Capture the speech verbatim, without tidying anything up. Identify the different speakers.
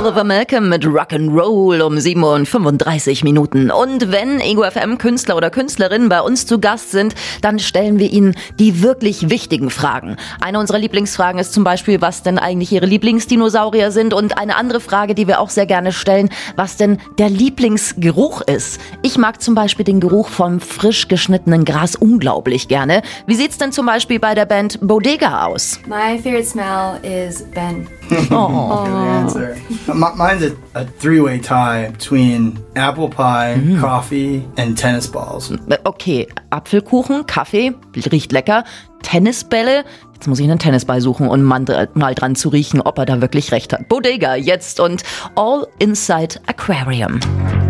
Speaker 1: Oliver Malcolm mit Rock'n'Roll um sieben Uhr fünfunddreißig Minuten. Und wenn Ego F M-Künstler oder Künstlerinnen bei uns zu Gast sind, dann stellen wir ihnen die wirklich wichtigen Fragen. Eine unserer Lieblingsfragen ist zum Beispiel, was denn eigentlich ihre Lieblingsdinosaurier sind. Und eine andere Frage, die wir auch sehr gerne stellen, was denn der Lieblingsgeruch ist. Ich mag zum Beispiel den Geruch vom frisch geschnittenen Gras unglaublich gerne. Wie sieht's denn zum Beispiel bei der Band Bodega aus?
Speaker 2: My favorite smell is Ben.
Speaker 3: Oh. Good answer. M- mine's a, a three-way tie between apple pie, mm. coffee and tennis balls.
Speaker 1: Okay, Apfelkuchen, Kaffee, riecht lecker. Tennisbälle, jetzt muss ich einen Tennisball suchen und mal dran zu riechen, ob er da wirklich recht hat. Bodega jetzt und All Inside Aquarium.